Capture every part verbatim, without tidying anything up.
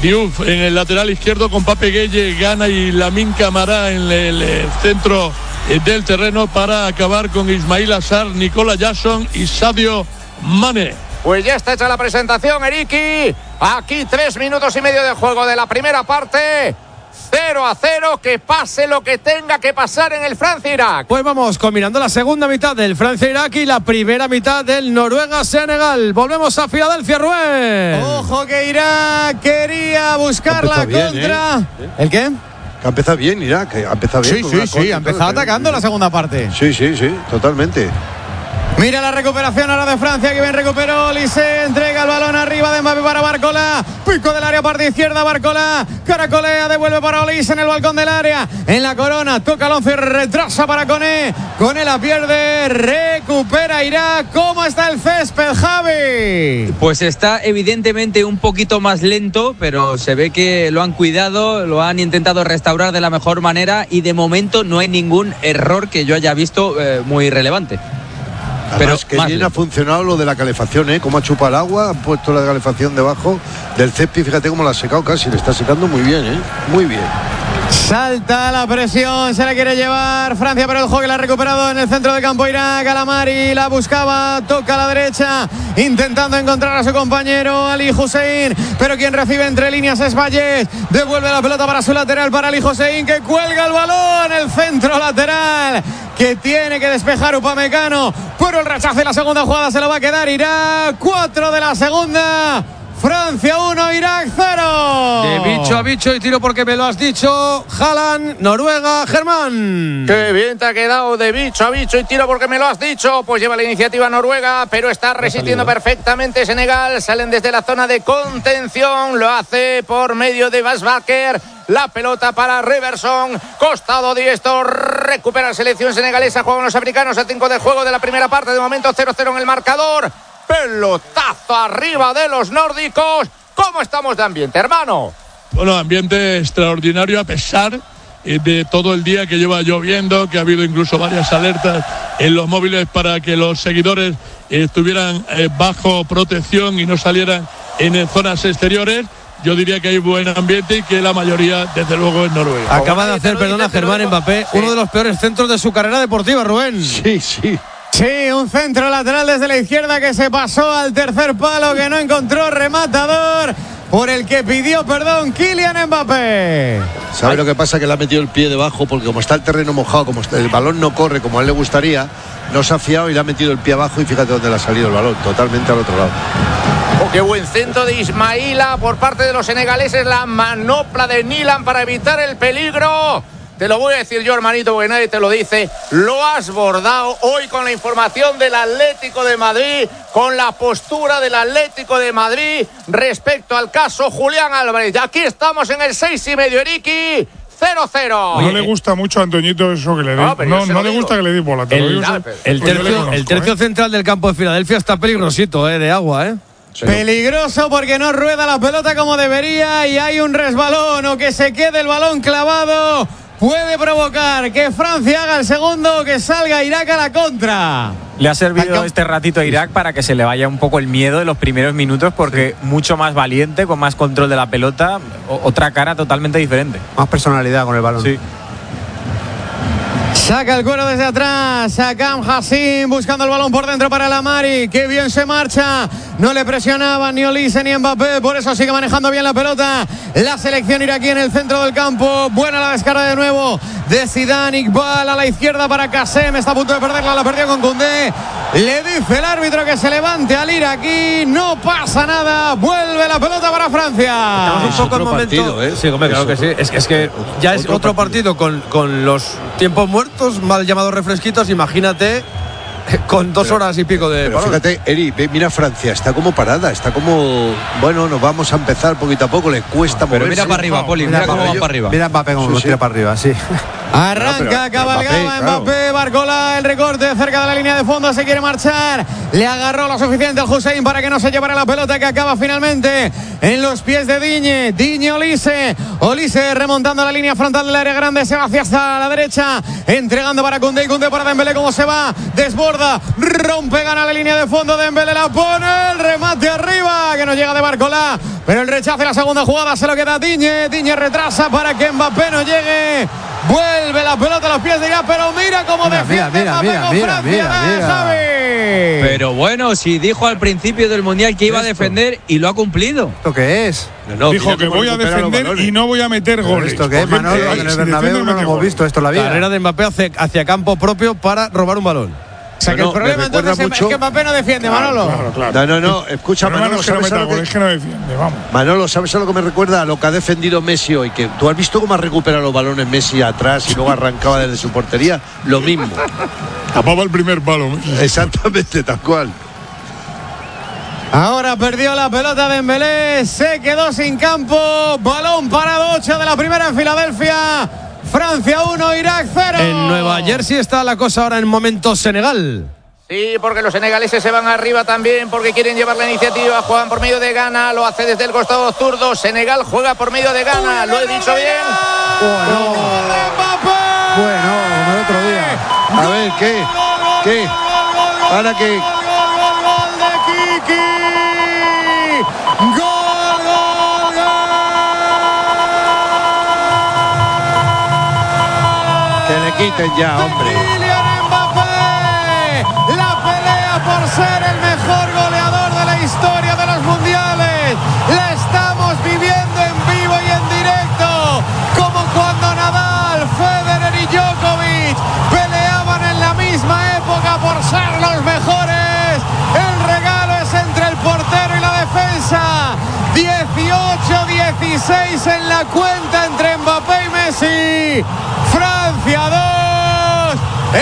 Diouf en el lateral izquierdo con Pape Gueye, Gana y Lamine Camara en el, el centro del terreno para acabar con Ismail Assar, Nicola Jackson y Sadio Mané. Pues ya está hecha la presentación, Eriki. Aquí tres minutos y medio de juego de la primera parte. cero a cero, que pase lo que tenga que pasar en el Francia-Irak. Pues vamos combinando la segunda mitad del Francia-Irak y la primera mitad del Noruega-Senegal. Volvemos a Filadelfia, Rubén. Ojo que Irak quería buscar la bien, contra. ¿eh? ¿El qué? Que ha empezado bien Irak, que ha empezado bien. Sí, con sí, una sí, contra ha empezado todo, atacando sí. la segunda parte. Sí, sí, sí, totalmente. Mira la recuperación ahora de Francia, que bien recuperó Olise, entrega el balón arriba de Mbappé para Barcola, pico del área parte izquierda, Barcola, caracolea, devuelve para Olise en el balcón del área, en la corona, toca Alonso y retrasa para Koné, Koné la pierde, recupera Irak. ¿Cómo está el césped, Javi? Pues está evidentemente un poquito más lento, pero se ve que lo han cuidado, lo han intentado restaurar de la mejor manera y de momento no hay ningún error que yo haya visto eh, muy relevante. Además, Pero que bien ha funcionado lo de la calefacción, ¿eh? Cómo ha chupado el agua, han puesto la calefacción debajo del césped, fíjate cómo la ha secado casi, le está secando muy bien, ¿eh? Muy bien. Salta la presión, se la quiere llevar Francia, pero el juego que la ha recuperado en el centro de campo Irak. Alamari la buscaba, toca a la derecha, intentando encontrar a su compañero Ali Hussein, pero quien recibe entre líneas es Valles. Devuelve la pelota para su lateral, para Ali Hussein, que cuelga el balón, el centro lateral que tiene que despejar Upamecano, pero el rechazo y la segunda jugada se lo va a quedar Irak. Cuatro de la segunda. Francia uno, Irak cero. De bicho a bicho y tiro porque me lo has dicho. Haaland, Noruega, Germán. Qué bien te ha quedado, de bicho a bicho y tiro porque me lo has dicho. Pues lleva la iniciativa Noruega, pero está resistiendo perfectamente Senegal. Salen desde la zona de contención, lo hace por medio de Basbaker. La pelota para Reverson, costado diestro, recupera la selección senegalesa. Juegan los africanos a cinco de juego de la primera parte. De momento cero cero en el marcador. Pelotazo arriba de los nórdicos. ¿Cómo estamos de ambiente, hermano? Bueno, ambiente extraordinario a pesar de todo el día que lleva lloviendo, que ha habido incluso varias alertas en los móviles para que los seguidores estuvieran bajo protección y no salieran en zonas exteriores. Yo diría que hay buen ambiente y que la mayoría, desde luego, es Noruega. Acaba de hacer, perdona, Germán Mbappé, uno de los peores centros de su carrera deportiva, Rubén. Sí, sí. Sí, un centro lateral desde la izquierda que se pasó al tercer palo, que no encontró rematador, por el que pidió perdón Kylian Mbappé. ¿Sabe lo que pasa? Que le ha metido el pie debajo, porque como está el terreno mojado, como está, el balón no corre como a él le gustaría, no se ha fiado y le ha metido el pie abajo y fíjate dónde le ha salido el balón, totalmente al otro lado. Oh, qué buen centro de Ismaila por parte de los senegaleses, la manopla de Nilan para evitar el peligro. Te lo voy a decir yo, hermanito, porque nadie te lo dice. Lo has bordado hoy con la información del Atlético de Madrid, con la postura del Atlético de Madrid respecto al caso Julián Álvarez. Y aquí estamos en el seis y medio, Eriki. cero cero. No le gusta mucho a Antoñito eso que le dé. No, pero yo No, se no lo le digo. gusta que le dé bola. Te lo El, digo, Ah, sí. pero- el Pues yo le tercio, conozco, el tercio ¿eh? central del campo de Filadelfia está peligrosito, eh, de agua, ¿eh? Sí. Peligroso porque no rueda la pelota como debería y hay un resbalón o que se quede el balón clavado. Puede provocar que Francia haga el segundo, que salga Irak a la contra. Le ha servido este ratito a Irak para que se le vaya un poco el miedo de los primeros minutos, porque mucho más valiente, con más control de la pelota, o- otra cara totalmente diferente. Más personalidad con el balón. Sí. Saca el cuero desde atrás, Akam Hassim buscando el balón por dentro para Lamari, que bien se marcha, no le presionaban ni Olise ni Mbappé, por eso sigue manejando bien la pelota la selección iraquí en el centro del campo. Buena la descarga de nuevo de Zidane. Iqbal a la izquierda para Kassem, está a punto de perderla, la perdió con Koundé. Le dice el árbitro que se levante al iraquí, no pasa nada, vuelve la pelota para Francia. Estamos un Es poco en otro momento. partido, ¿eh? Sí, hombre, claro que sí. Es, es que ya es otro otro partido, con, con los tiempos muertos, mal llamados refresquitos. Imagínate con dos Pero- horas y pico de Pero parón. fíjate, Eri, ve, mira Francia, está como parada, está como, bueno, nos vamos a empezar poquito a poco, le cuesta Pero moverse. mira para arriba, Poli, mira, Mira cómo para va para arriba. Mira Mbappé como Sí, lo sí. tira para arriba, sí. Arranca, no, pero, cabalgaba Mbappé, Mbappé, claro. Barcola, el recorte cerca de la línea de fondo, se quiere marchar, le agarró lo suficiente al Hussein para que no se llevara la pelota, que acaba finalmente en los pies de Digne, Digne Olise, Olise remontando la línea frontal del área grande, se va hacia hasta la derecha, entregando para Koundé, Koundé para Dembélé, cómo se va, desborda, rompe, gana la línea de fondo, Dembélé la pone, el remate arriba, que no llega de Barcola, pero el rechace, la segunda jugada se lo queda Digne, Digne retrasa para que Mbappé no llegue. Vuelve la pelota a los pies de Irak, pero mira cómo mira, defiende mira, Mbappé mira, con mira, Francia, mira, mira. Xavi. Pero bueno, si dijo al principio del Mundial que iba a defender y lo ha cumplido. ¿Esto qué es? No, no, Dijo mira que cómo voy a recupera los defender balones. y no voy a meter ¿Pero goles. ¿Esto qué es, Porque Manolo? si En el defiende, Bernabéu no lo mete hemos goles. visto esto en la vida. Carrera de Mbappé hacia, hacia campo propio para robar un balón. O sea, que No, el no, problema me recuerda entonces es mucho- que Mbappé no defiende, Manolo. Claro, claro. No, no, no, escucha, Pero Manolo, no es que no ¿sabes a meta lo que- goles, es que no defiende, vamos. Manolo, ¿sabes a lo que me recuerda? A lo que ha defendido Messi hoy, que tú has visto cómo ha recuperado los balones Messi atrás y luego arrancaba desde su portería. Lo mismo. Tapaba el primer palo. Exactamente, tal cual. Ahora perdió la pelota de Dembélé, se quedó sin campo, balón parado, ocho de la primera en Filadelfia, Francia uno, Irak cero. En Nueva Jersey está la cosa ahora en momento Senegal. Sí, porque los senegaleses se van arriba también porque quieren llevar la iniciativa, juegan por medio de Ghana, lo hace desde el costado zurdo, Senegal juega por medio de Ghana, lo he dicho bien. Bueno, bueno, como el otro día. A ver, ¿qué? ¿Qué? ¿Para qué? Gol de Kiki. Gol, gol, gol. Que le quiten ya, hombre. Kylian Mbappé. La pelea por ser el mejor goleador de la historia de los mundiales. La estamos viviendo en vivo y en directo. Como cuando Nadal, Federer y Djokovic peleaban en la misma época por ser los mejores. El regalo es entre el portero y la defensa. dieciocho dieciséis en la cuenta entre Mbappé y Messi. Francia dos,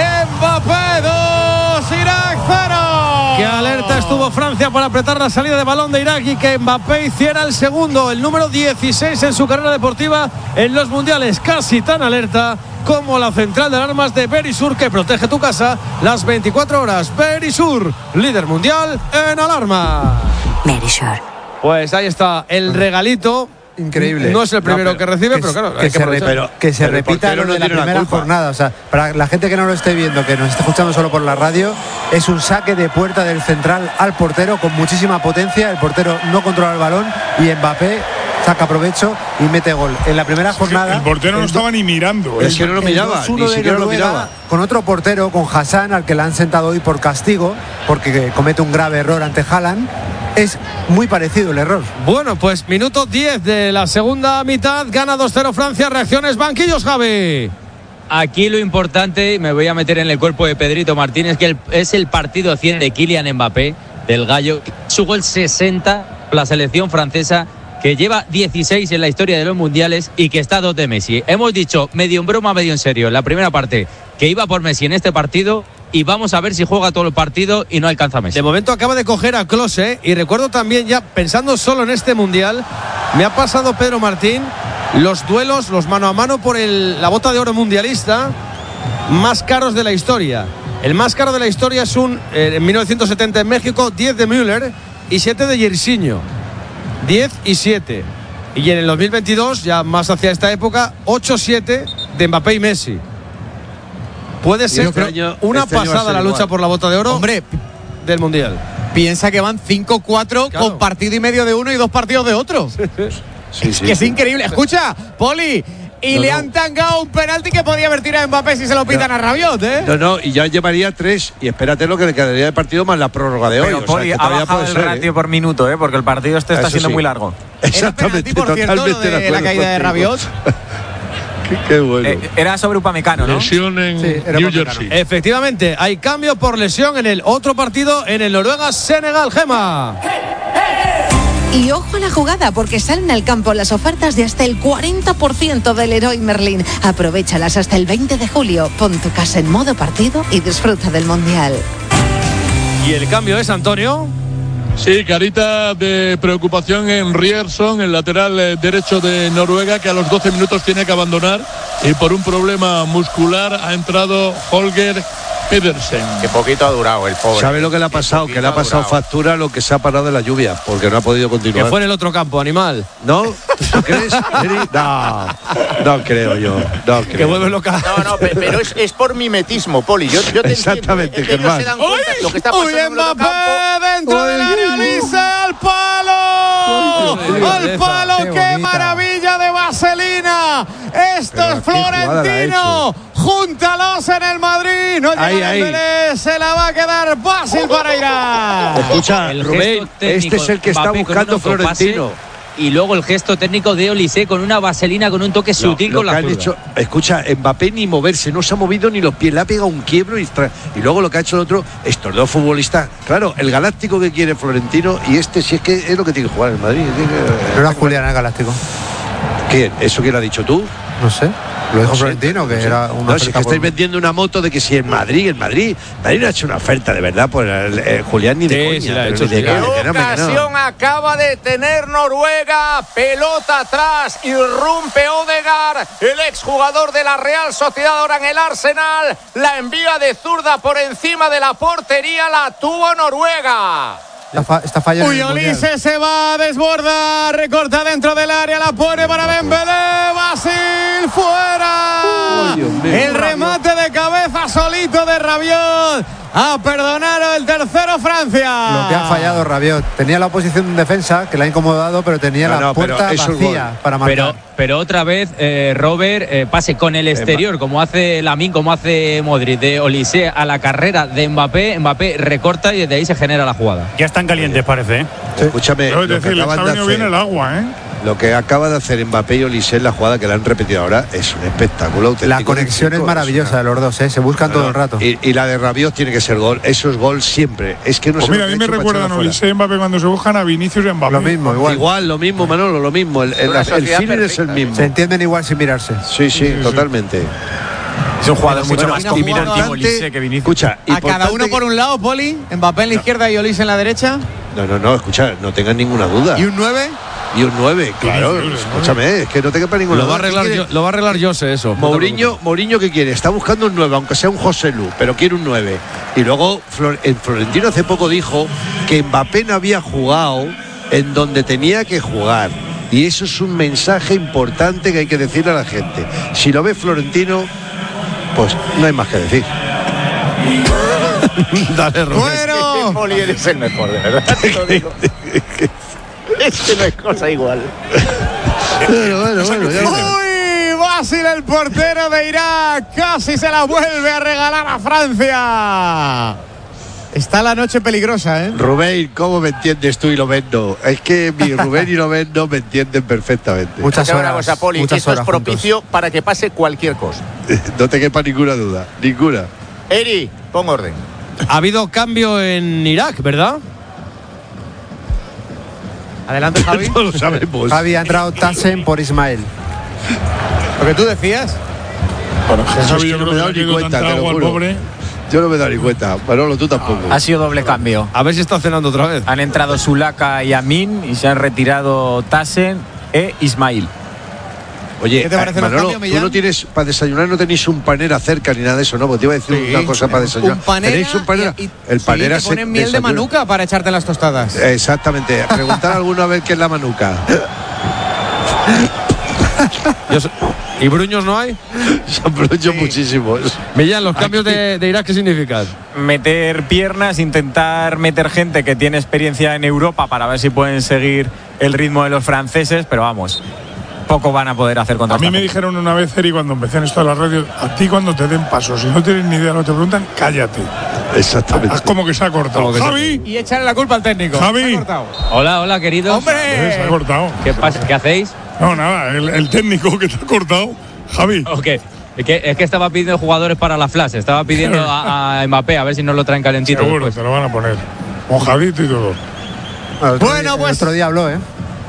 Mbappé dos, Irak cero. Qué alerta estuvo Francia para apretar la salida de balón de Irak y que Mbappé hiciera el segundo, el número dieciséis en su carrera deportiva en los mundiales. Casi tan alerta como la central de alarmas de Verisur, que protege tu casa las veinticuatro horas. Verisur, líder mundial en alarma. Verisur. Pues ahí está el regalito. Increíble. No es el primero No, que recibe, que, pero claro, que hay que se, aprovechar. re- que se pero el repita portero lo no de la tiene la primera culpa. jornada. O sea, para la gente que no lo esté viendo, que nos esté escuchando solo por la radio, es un saque de puerta del central al portero con muchísima potencia. El portero no controla el balón y Mbappé saca provecho y mete gol. En la primera jornada. El portero no el do- estaba ni mirando. Es ¿eh? que no lo el miraba, dos uno ni de siquiera lo Noruega, miraba. con otro portero, con Hassan, al que le han sentado hoy por castigo, porque comete un grave error ante Haaland. Es muy parecido el error. Bueno, pues minuto diez de la segunda mitad, gana dos cero Francia. Reacciones, banquillos, Javi. Aquí lo importante, me voy a meter en el cuerpo de Pedrito Martínez, que el- es el partido cien de Kylian Mbappé, del gallo. Su gol sesenta, la selección francesa, que lleva dieciséis en la historia de los mundiales y que está a dos de Messi. Hemos dicho, medio en broma, medio en serio, en la primera parte, que iba por Messi en este partido, y vamos a ver si juega todo el partido y no alcanza a Messi. De momento acaba de coger a Klose, y recuerdo también, ya pensando solo en este mundial, me ha pasado Pedro Martín los duelos, los mano a mano por el, la bota de oro mundialista más caros de la historia. El más caro de la historia es un eh, en mil novecientos setenta en México, diez de Müller y siete de Jairzinho. diez y siete. Y en el dos mil veintidós, ya más hacia esta época, ocho siete de Mbappé y Messi. Puede ser este año- una este año va a pasada ser la lucha igual. por la bota de oro Hombre, del mundial. piensa que van cinco cuatro Claro. con partido y medio de uno y dos partidos de otro. Sí, sí, Que es sí. increíble. Escucha, Poli, y No, le no. han tangado un penalti que podía haber tirado Mbappé si se lo pitan a Rabiot, ¿eh? No, no, y ya llevaría tres. Y espérate lo que le quedaría de partido más la prórroga de hoy. Pero o sea, Poli que ha todavía bajado puede el ser, ratio ¿eh? por minuto, ¿eh? Porque el partido este está Eso siendo sí. muy largo. Exactamente, Era penalti, por cierto, lo totalmente de acuerdo la caída de contigo. Rabiot. Qué, qué bueno. Eh, era sobre Upamecano, ¿no? Lesión en Sí, era New Upamecano. Jersey. Efectivamente, hay cambio por lesión en el otro partido, en el Noruega-Senegal, Gema. Y ojo a la jugada, porque salen al campo las ofertas de hasta el cuarenta por ciento del Leroy Merlin. Aprovéchalas hasta el veinte de julio. Pon tu casa en modo partido y disfruta del Mundial. Y el cambio es Antonio. Sí, carita de preocupación en Rierson, el lateral eh, derecho de Noruega, que a los doce minutos tiene que abandonar y por un problema muscular ha entrado Holger Pedersen. Qué poquito ha durado el pobre. ¿Sabe lo que le ha pasado? Que le ha pasado factura lo que se ha parado de la lluvia, porque no ha podido continuar. Que fue en el otro campo, animal. ¿No? ¿Tú crees? No, no creo yo. No creo. Que vuelve loca. No, no, pe- pero es, es por mimetismo, Poli. Yo, yo te Exactamente, entiendo, ¿eh? Ellos Germán. se dan cuenta de lo que está pasando ¡Uy, en el otro Mbappé campo. dentro del área! ¡Olise al palo! ¡Al palo! Qué ¡Qué bonita. maravilla de vaselina! Esto Pero es qué jugada la ha Florentino. Júntalos en el Madrid. No llega Ahí, ahí. Dembélé, se la va a quedar fácil para Irak. Escucha, El Rubén, gesto técnico este es el que está Mbappé con buscando un autopase, Florentino. Y luego el gesto técnico de Olise con una vaselina, con un toque sutil Lo con que la han zurda. hecho, escucha, Mbappé ni moverse, no se ha movido ni los pies, le ha pegado un quiebro y, tra- y luego lo que ha hecho el otro, estos dos futbolistas, claro, el galáctico que quiere Florentino y este si es que es lo que tiene que jugar en Madrid. No era Julián el Galáctico. ¿Quién? ¿Eso quién lo ha dicho tú? No sé. Lo dijo No sé, Florentino, que no sé. era una No, si es que oferta estáis por- vendiendo una moto de que si en Madrid, en Madrid, Madrid no ha hecho una oferta de verdad por el, el Julián ni de Sí, coña. sí la ha pero hecho, ni de sí. coña, ¿Qué que no, hombre, que no. ocasión acaba de tener Noruega? Pelota atrás, irrumpe Odegaard, el exjugador de la Real Sociedad ahora en el Arsenal, la envía de zurda por encima de la portería, la tuvo Noruega. Está, fa- está fallando. Uy, en el Mundial. Olise se va a desbordar, recorta dentro del área, la pone para Dembélé, Basil fuera. Ay, Dios mío. El remate de cabeza solito de Rabiot. A perdonar el tercero Francia. Lo que ha fallado Rabiot. Tenía la oposición en defensa, que la ha incomodado, pero tenía No, la no, pero puerta eso es vacía gol. para marcar. Pero, pero otra vez, eh, Robert, eh, pase con el exterior, como hace Lamine, como hace Modric, de Olise a la carrera de Mbappé. Mbappé recorta y desde ahí se genera la jugada. Ya están calientes, parece. ¿eh? Escúchame, Pero es lo que decir, les ha acaban de venido bien el hacer, agua, ¿eh? lo que acaba de hacer Mbappé y Olise en la jugada que la han repetido ahora es un espectáculo auténtico. La conexión es Chicos, maravillosa de los dos, ¿eh? Se buscan No, todo no. el rato. Y, y la de Rabiot tiene que ser gol. Eso es gol siempre. Es que no Pues se mira, a lo mí que me ha hecho para recuerdan echarlo Olise y Mbappé cuando se buscan a Vinicius y Mbappé. Lo mismo, igual. Igual, lo mismo, Manolo, lo mismo. El, el, Una el sociedad feeling es el perfecta. mismo. Se entienden igual sin mirarse. Sí, sí, totalmente. Es un jugador mucho Bueno, más y combinativo jugando Olise que Vinicius. Escucha, A cada importante uno por que- un lado, Poli, Mbappé en la izquierda y Olise en la derecha. No, no, no, escucha, no tengas ninguna duda. Y un nueve. Y un nueve, claro. Vinicius, Escúchame, es que no te quepa ninguna Lo va a duda. arreglar, ¿Qué yo, quiere? lo va a arreglar Jose eso. Mourinho, Mourinho, ¿qué quiere? Está buscando un nueve, aunque sea un José Lu, pero quiere un nueve. Y luego Flor- el Florentino hace poco dijo que Mbappé no había jugado en donde tenía que jugar. Y eso es un mensaje importante que hay que decirle a la gente. Si lo ve Florentino, pues no hay más que decir. Dale, Rubén. Bueno. Poli, eres el mejor, de verdad te lo digo. Es que no es cosa igual. Bueno, bueno, bueno, ya lo veremos. Uy, Basil, el portero de Irak, casi se la vuelve a regalar a Francia. Está la noche peligrosa, ¿eh? Rubén, ¿cómo me entiendes tú y Lovendo? Es que mi Rubén y Lovendo me entienden perfectamente. Muchas Te hago horas. una cosa, Poli, muchas esto es horas propicio para que pase cualquier cosa. No te quepa ninguna duda, ninguna. Eri, pon orden. Ha habido cambio en Irak, ¿verdad? Adelante, Javi. No lo sabemos. juntos. Javi ha entrado Tassen por Ismael. Lo que tú decías. Bueno, Eso es Javi, que yo no creo me he que dado le ha ni ido cuenta, tanta te lo agua al juro. pobre. Yo no me he dado ni cuenta. Manolo, tú tampoco. Ha sido doble cambio. A ver si está cenando otra vez. Han entrado Zulaka y Amin y se han retirado Tassen e Ismail. Oye, ¿Qué te parecen los Manolo, cambios, tú Millán? no tienes, para desayunar no tenéis un panera cerca ni nada de eso, ¿no? Porque te iba a decir Sí, una cosa para desayunar. Un panera. ¿Tenéis un panera? y- y- el panera sí, te se ponen miel de desayuna. manuka para echarte en las tostadas. Exactamente. Preguntar a alguno a ver qué es la manuca. Yo sé- ¿Y Bruños no hay? Se han producido muchísimos. Millán, ¿los cambios de, de Irak qué significan? Meter piernas, intentar meter gente que tiene experiencia en Europa para ver si pueden seguir el ritmo de los franceses, pero vamos, poco van a poder hacer contra A mí esta me gente. dijeron una vez, Eri, cuando empecé en esto de la radio, a ti cuando te den pasos, si no tienes ni idea de lo que te preguntan, cállate. Exactamente. Haz como que se ha cortado. Como que se- Javi, Y echarle la culpa al técnico. Javi. Se ha cortado. Hola, hola, queridos. eh, se ha ¡Hombre! cortado. ¿Qué pasa? ¿Qué hacéis? No, nada, el, el técnico que te ha cortado, Javi. Ok. Es que, es que estaba pidiendo jugadores para la flash. Estaba pidiendo a, a Mbappé a ver si nos lo traen calentito. Seguro, después. te lo van a poner. Mojadito y todo. Bueno, el otro Bueno, día- pues- El otro día habló, ¿eh?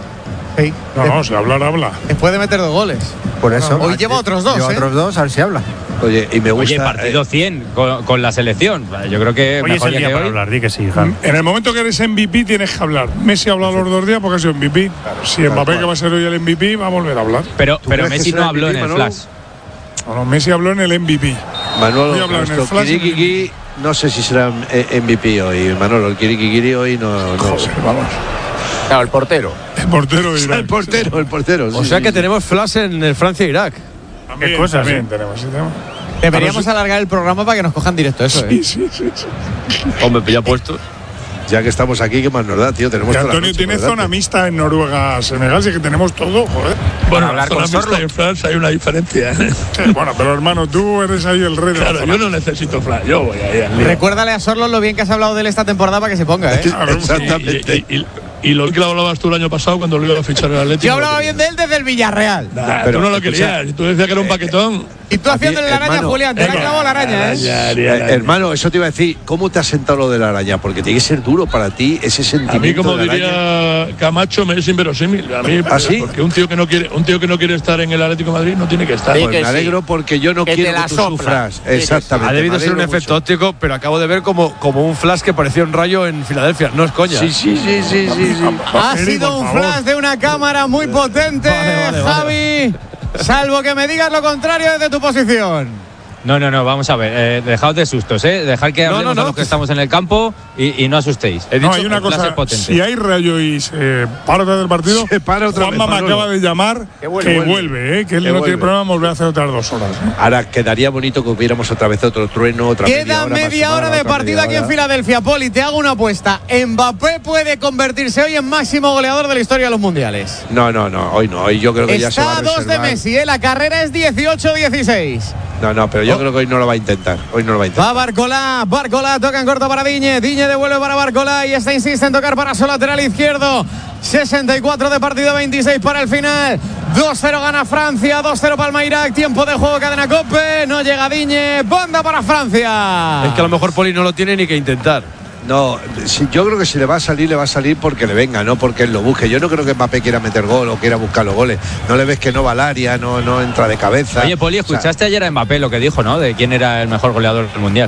Sí. No, no, si hablar, habla. Después de meter dos goles. Por eso. Hoy lleva otros dos, Lleva ¿eh? otros dos, a ver si habla. Oye, y me gusta. Oye, partido cien con, con la selección. Yo creo que Hoy es mejor el ya día que para hoy. hablar, di que sí, Jan. En el momento que eres M V P tienes que hablar. Messi ha hablado los dos días porque ha sido M V P. Si Mbappé, que va a ser hoy el M V P, va a volver a hablar. Pero, pero crees que Messi será no habló M V en P, el Manolo? flash. Bueno, Messi habló en el M V P. Hoy Manolo, ha hablado en el nuestro flash. Kirikiki, no sé si será M V P hoy. Manolo, el Kirikiki hoy no. no. Joder, vamos. Claro, el portero. El portero de Irak. El portero, el portero. O sí, sea sí, que sí. tenemos flash en el Francia-Irak. También, Qué cosas, también ¿eh? tenemos, sí, tenemos. Deberíamos Claro, alargar el programa para que nos cojan directo eso, Sí, ¿eh? sí, sí. sí. Hombre, pues ya puesto. Ya que estamos aquí, ¿qué más nos da, tío? Tenemos Que toda la Antonio noche tiene por delante. zona mixta en Noruega, Senegal, sí que tenemos todo, joder. Bueno, hablar con con la mixta Sorlo. y en Flash hay una diferencia. Sí, bueno, pero hermano, tú eres ahí el rey de Claro, la yo zona. no necesito Flash, yo voy ahí al lío. Recuérdale a Sorlos lo bien que has hablado de él esta temporada para que se ponga, ¿eh? Claro, Exactamente. Y, y- y- y lo que lo hablabas tú el año pasado cuando lo iba a fichar el Atlético. Yo hablaba bien de él desde el Villarreal. Nah, Pero, tú no lo escucha, querías, y tú decías que era un paquetón. Y tú haciéndole la araña a hermano, Julián, te la ha venga, clavado la araña, ¿eh? Ya, Eh, ya, ya. hermano, eso te iba a decir, ¿cómo te ha sentado lo de la araña? Porque tiene que ser duro para ti ese A sentimiento mí, como de la araña. diría Camacho, me es inverosímil. A mí, ¿Ah, sí? porque un tío que no quiere, un tío que no quiere estar en el Atlético de Madrid no tiene que estar. Sí, Pues que me alegro porque yo no Que te quiero la que tú sopla. sufras. Sí, que sí. Exactamente. Ha debido me ser un alegro efecto mucho. óptico, pero acabo de ver como, como un flash que parecía un rayo en Filadelfia. No es coña. Sí, sí, sí, sí, sí, sí. Ha Eri, sido por un favor. flash de una cámara muy potente, Vale, vale, Javi. Salvo que me digas lo contrario desde tu posición. No, no, no, vamos a ver. Eh, dejaos de sustos, ¿eh? Dejar que No, hablemos no, no. a los que estamos en el campo y, y no asustéis. He No, dicho, hay una el flash cosa, es potente. si hay rayo y se para otra vez del partido, Se para otra Juanma vez, me Manolo. acaba de llamar que vuelve, vuelve. ¿eh? que él Que no vuelve. tiene problema, volver a hacer otras dos horas. ¿eh? Ahora quedaría bonito que hubiéramos otra vez otro trueno, otra media Queda hora. más media sumada, hora de otra partido media aquí en hora. Filadelfia, Poli. Te hago una apuesta. Mbappé puede convertirse hoy en máximo goleador de la historia de los mundiales. No, no, no, hoy no. Hoy yo creo que ya se va Está a a dos de reservar. Messi, ¿eh? La carrera es dieciocho dieciséis. No, no, pero yo creo que hoy no lo va a intentar. Hoy no lo va a intentar. Va Barcolá, Barcolá toca en corto para Diñe, Diñe devuelve para Barcolá y esta insiste en tocar para su lateral izquierdo. sesenta y cuatro de partido, veintiséis para el final. dos cero gana Francia, dos cero Palma Irak, tiempo de juego, cadena Cope, no llega Diñe, banda para Francia. Es que a lo mejor Poli no lo tiene ni que intentar. No, si, yo creo que si le va a salir, le va a salir porque le venga, no porque él lo busque. Yo no creo que Mbappé quiera meter gol o quiera buscar los goles. No le ves que no va al área, no, no entra de cabeza. Oye, Poli, O sea, escuchaste ayer a Mbappé lo que dijo, ¿no? De quién era el mejor goleador del Mundial.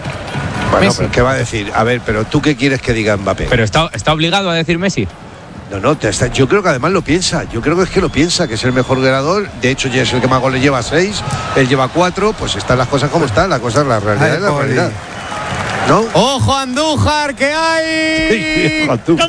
bueno, Messi. pero ¿qué va a decir? A ver, pero ¿tú qué quieres que diga Mbappé? Pero está, está obligado a decir Messi. No, no, te está- yo creo que además lo piensa. Yo creo que es que lo piensa, que es el mejor goleador. De hecho, ya es el que más goles lleva, seis. Él lleva cuatro. Pues están las cosas como están. La cosa es la realidad, Ay, es la Poli. realidad. ¿No? Ojo Andújar que hay.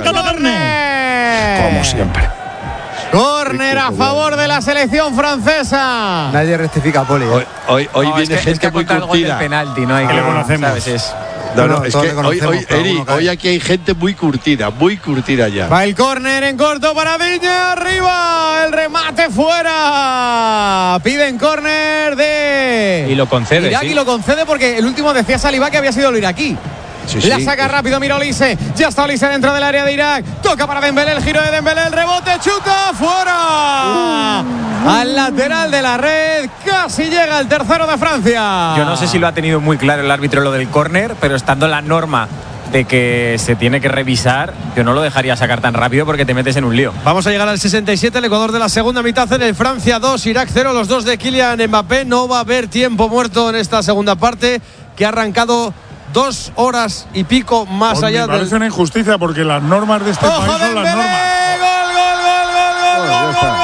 Córner. Como siempre. Córner a favor de la selección francesa. Nadie rectifica a Poli. ¿eh? Hoy, hoy, hoy No, es viene que- es gente que ha muy contado el gol del curtida. penalti, no hay Que que le conocemos. ¿sabes? Es- No, no, Bueno, es todos que le hoy, conocemos, hoy, pero Eri, uno cae. hoy aquí hay gente muy curtida, muy curtida ya. Va el córner en corto para Diñe, arriba, el remate fuera. Piden córner de Y lo concede, Irak sí. y lo concede porque el último decía Saliba que había sido el iraquí. Sí, La sí. saca rápido, mira Olise. Ya está Olise dentro del área de Irak. Toca para Dembélé, el giro de Dembélé, el rebote, chuta, fuera. Al lateral de la red, casi llega el tercero de Francia. Yo no sé si lo ha tenido muy claro el árbitro lo del córner, pero estando la norma de que se tiene que revisar, yo no lo dejaría sacar tan rápido porque te metes en un lío. Vamos a llegar al sesenta y siete, el Ecuador de la segunda mitad en el Francia dos, Irak cero, los dos de Kylian Mbappé. No va a haber tiempo muerto en esta segunda parte, que ha arrancado dos horas y pico más Pues allá me parece del... una injusticia porque las normas de este ¡Ojo país son las Dembélé! normas. ¡Gol, gol, gol, gol, Bueno, ya gol, está. gol,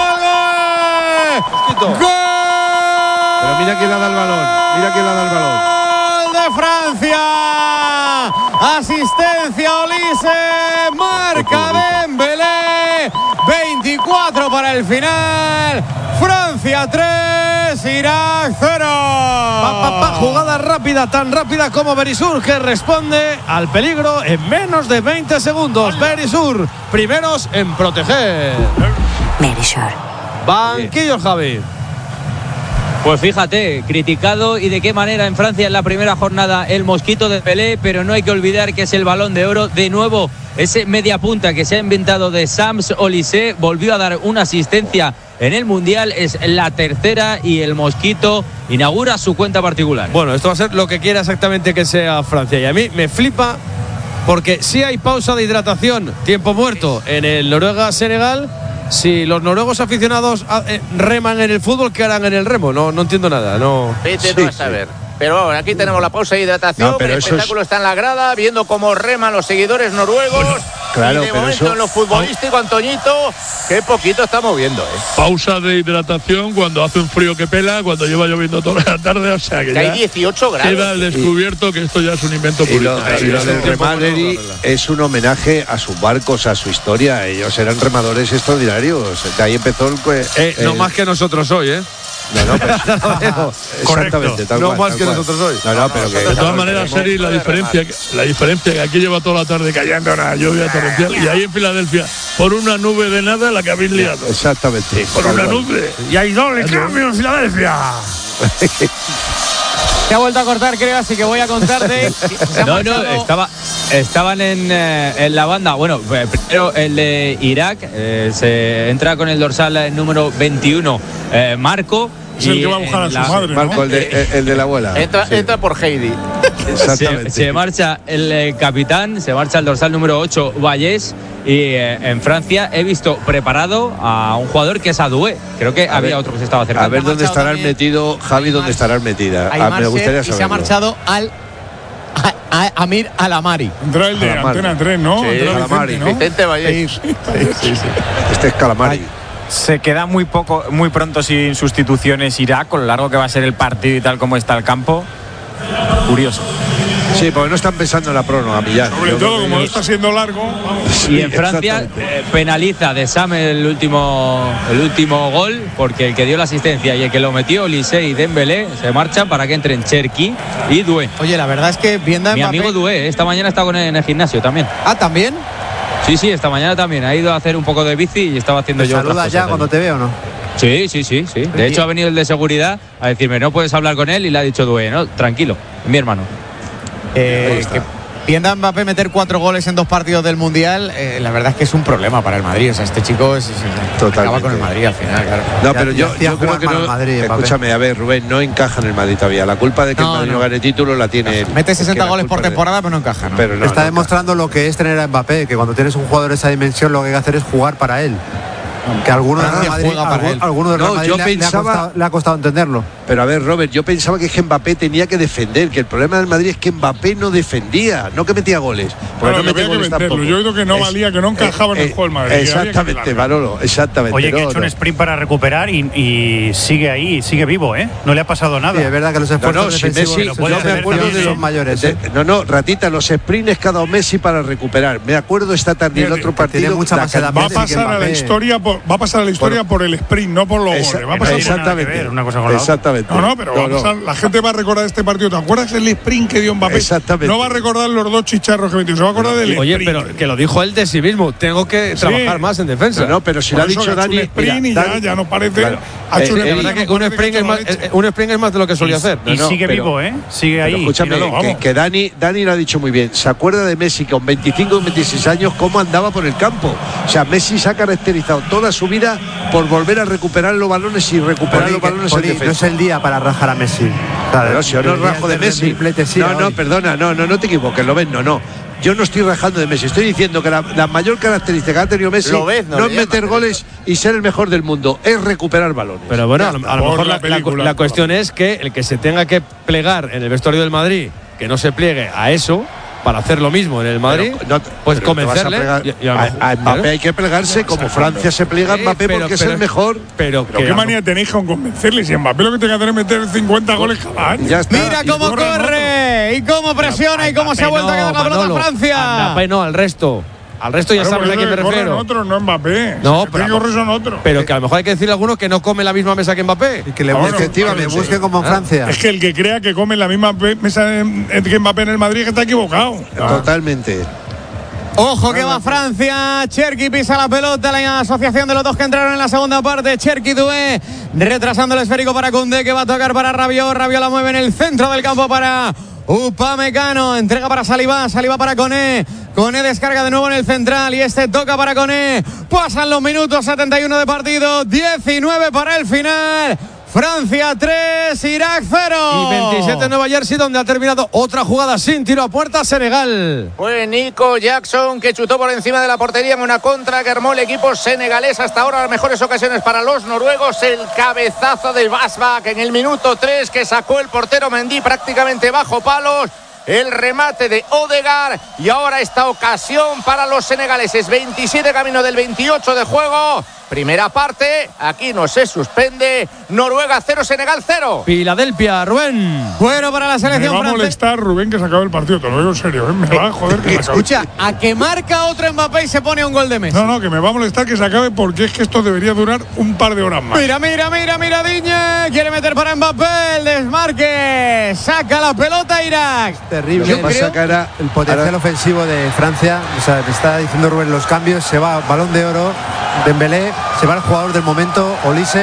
gol, gol! ¡Gol! Pero mira quién le da el balón, mira quién le da el balón. ¡Gol de Francia! Asistencia Olise, marca Dembélé, veinticuatro para el final. Francia tres, Irak cero. Pa, pa, pa, jugada rápida, tan rápida como Berisur, que responde al peligro en menos de veinte segundos. Berisur, primeros en proteger. Berisur. Banquillo, Javi. Pues fíjate, criticado y de qué manera en Francia en la primera jornada el mosquito de Pelé, pero no hay que olvidar que es el Balón de Oro. De nuevo, ese media punta que se ha inventado de Sams Olise volvió a dar una asistencia en el Mundial, es la tercera y el mosquito inaugura su cuenta particular. Bueno, esto va a ser lo que quiera exactamente que sea Francia. Y a mí me flipa porque si hay pausa de hidratación, tiempo muerto en el Noruega-Senegal, si los noruegos aficionados eh, reman en el fútbol, ¿qué harán en el remo? No, no entiendo nada. No. Vete Sí, tú a saber. Pero bueno, aquí tenemos la pausa de hidratación. No, pero el eso espectáculo es- está en la grada, viendo cómo reman los seguidores noruegos. claro, y de pero momento eso- en lo futbolístico, Antoñito, qué poquito estamos viendo, ¿eh? Pausa de hidratación cuando hace un frío que pela, cuando lleva lloviendo toda la tarde, o sea que, Que hay ya dieciocho grados. queda al descubierto que esto ya es un invento Y lo, publicitario. y lo Hace del tiempo que no Remaderi lo arregla. es un homenaje a sus barcos, a su historia. Ellos eran remadores extraordinarios. De ahí empezó el. Eh, no el- más que nosotros hoy, ¿eh? No, no, pero- exactamente, tal No cual, más tal que cual. nosotros hoy. No, no, pero que. De todas maneras, Seri, la diferencia, que- la diferencia que aquí lleva toda la tarde cayendo una lluvia torrencial y ahí en Filadelfia, por una nube de nada, la que habéis liado. Exactamente. Por tal una cual. nube. Y hay doble cambio en Filadelfia. Se ha vuelto a cortar, creo, así que voy a contarte. Se ha No, no, marchado- estaba, estaban en, eh, en la banda. Bueno, eh, primero el de Irak, eh, se entra con el dorsal eh, número veintiuno, eh, Marco. Es el y que va a buscar en a su la- madre, ¿no? Marco, el de, el- el de la abuela. Entra, Sí, entra por Heidi. exactamente. Se, se marcha el eh, capitán, se marcha el dorsal número ocho, Vallés. Y eh, en Francia he visto preparado a un jugador que es Adoué. Creo que A había ver, otro que se estaba A acercando. ver dónde marchado estarán también metido, Javi, dónde Aymar- estarán metida. Aymar Ah, me gustaría Ser, y se ha saberlo. marchado al a, a- Amir Alamari. Entra el de Calamari. Antena tres, ¿no? Sí, Entra Calamari. Vicente, ¿no? Vicente Valle. Este es Calamari. Se queda muy poco, muy pronto sin sustituciones Irak, con lo largo que va a ser el partido y tal como está el campo. Curioso. Sí, porque no están pensando en la prórroga, Millán. Sobre Yo todo, creo que como ellos- está siendo largo, vamos. Y en Francia exactamente. eh, penaliza de Sam el último, el último gol, porque el que dio la asistencia y el que lo metió, Lisey y Dembélé, se marchan para que entren Cherki y Doué. Oye, la verdad es que viendo a Mi Mbappé- amigo Doué, esta mañana está con él en el gimnasio también. Ah, ¿también? Sí, sí, esta mañana también. Ha ido a hacer un poco de bici y estaba haciendo ¿Te yo otras saludas cosas ya allí. cuando te veo o no? Sí, sí, sí, sí. De hecho, ha venido el de seguridad a decirme, no puedes hablar con él, y le ha dicho Doué, no, tranquilo, mi hermano. Eh, que viendo a Mbappé meter cuatro goles en dos partidos del Mundial, eh, la verdad es que es un problema para el Madrid. O sea, este chico es, es- es- Totalmente. acaba con el Madrid al final, claro. No, Ya- pero ya yo, hacía yo creo jugar que mal no. al Madrid, Mbappé. Escúchame, a ver, Rubén, no encaja en el Madrid todavía. La culpa de que No, el Madrid no, no. gane título la tiene. Mete es que sesenta la goles culpa por de- temporada, pero no encaja, ¿no? Pero no, Está no demostrando lo que es tener a Mbappé, que cuando tienes un jugador de esa dimensión lo que hay que hacer es jugar para él. Que alguno de Francia Real Madrid, juega para algún- él. alguno de Real No, Madrid yo le, ha- le ha pensaba- costado, le ha costado entenderlo. Pero a ver, Robert, yo pensaba que, es que Mbappé tenía que defender, que el problema del Madrid es que Mbappé no defendía, no que metía goles. Porque Claro, no que mete había que goles venderlo. tampoco. Yo he oído que no valía, que no encajaba en el juego del Madrid, que había que Exactamente, pelarlo. Manolo, exactamente. Oye, que ha no, hecho un no. sprint para recuperar y, y sigue ahí, sigue vivo, ¿eh? No le ha pasado nada. Sí, es verdad que los No, esfuerzos no, si defensivos Messi, lo puede yo me hacer acuerdo también, de ¿eh? los mayores. de- ¿eh? no, no, Ratita, los sprints que ha dado Messi para recuperar. Me acuerdo esta tarde en Fíjate, otro que partido. tiene mucha la más edad Va a Messi que pasar a la Mbappé. historia por, va a pasar a la historia por, el sprint, no por los Esa- goles. Va a no pasar tiene por- nada que ver una cosa con la otra. Exactamente. No, no, pero va a pasar- la gente va a recordar este partido. ¿Te acuerdas el sprint que dio Mbappé? Exactamente. No va a recordar los dos chicharros que metió, se va a acordar del Oye, sprint. pero que lo dijo él de sí mismo. Tengo que Sí. trabajar más en defensa. No, no, pero si Por lo ha eso dicho que ha hecho Dani. un sprint mira, y ya, Dani- ya no parece. Claro. Ha hecho Eh, un La eh, sprint, verdad ya que no un parece sprint, que es ha más, hecho la eh, un sprint es más de lo que solía hacer. No, Y no, sigue pero- vivo, ¿eh? Sigue Pero ahí. escúchame, míralo, que, vamos. que Dani, Dani lo ha dicho muy bien. ¿Se acuerda de Messi con veinticinco o veintiséis años cómo andaba por el campo? O sea, Messi se ha caracterizado toda su vida por volver a recuperar los balones y recuperar Poli, los que- balones Poli, en no defensa. es el día para rajar a Messi. Claro, Pero si yo no el día rajo de del Messi. triplete sí, No, no, hoy. perdona, no, no, no te equivoques, lo ves, no, no. Yo no estoy rajando de Messi, estoy diciendo que la, la mayor característica que ha tenido Messi Lo ves, no no le es llamas, meter pero goles y ser el mejor del mundo, es recuperar balones. Pero bueno, a lo, a lo Por mejor la la, la- película. la cuestión es que el que se tenga que plegar en el vestuario del Madrid, que no se pliegue a eso para hacer lo mismo en el Madrid, Pero no- pues pero te vas a convencerle. plegar- y- y a lo a, mejor- a Mbappé claro. hay que plegarse como Francia se pliega a Sí, Mbappé pero- porque es pero- el mejor. Pero, Pero que qué a lo- manía tenéis con convencerle. Si Mbappé lo que tiene que hacer es meter cincuenta goles cada año. Ya está. Mira Y cómo corre el corre y cómo presiona y cómo se ha vuelto a quedar la pelota Manolo, a Francia. Mbappé no, al resto. Al resto ya Claro, sabes por a eso quién me que corren refiero. otros, no Mbappé. No, Si pero- tiene que correr son otros. Pero que a lo mejor hay que decirle a alguno que no come la misma mesa que Mbappé. Y que le Ahora, busque, efectivamente. que le busque como en Francia. Es que el que crea que come en la misma pe- mesa en- en- que Mbappé en el Madrid que está equivocado. Totalmente. Ojo que va Francia, Cherki pisa la pelota, la asociación de los dos que entraron en la segunda parte, Cherki Doué retrasando el esférico para Koundé que va a tocar para Rabiot, Rabiot la mueve en el centro del campo para Upamecano, entrega para Saliba, Saliba para Koné, Koné descarga de nuevo en el central y este toca para Koné, pasan los minutos, setenta y uno de partido, diecinueve para el final. Francia tres, Irak cero. Y veintisiete en Nueva Jersey, donde ha terminado otra jugada sin tiro a puerta Senegal. Fue Nico Jackson que chutó por encima de la portería en una contra que armó el equipo senegalés. Hasta ahora las mejores ocasiones para los noruegos. El cabezazo de Basbak en el minuto tres que sacó el portero Mendy prácticamente bajo palos. El remate de Odegaard y ahora esta ocasión para los senegaleses. veintisiete camino del veintiocho de juego. Primera parte, aquí no se suspende. Noruega cero, Senegal cero. Filadelfia, Rubén. Bueno para la selección francesa. Me va a molestar, Rubén, que se acabe el partido. Te lo digo en serio, ¿eh? Me va a joder que se acabe. Escucha, a que marca otro Mbappé y se pone un gol de Messi. No, no, que me va a molestar que se acabe porque es que esto debería durar un par de horas más. Mira, mira, mira, mira, Diñe. Quiere meter para Mbappé. El desmarque. Saca la pelota Irak. Terrible. Yo creo Cara, el potencial ahora, ofensivo de Francia. O sea, te está diciendo Rubén los cambios. Se va balón de oro, Dembélé. Se va el jugador del momento, Olise.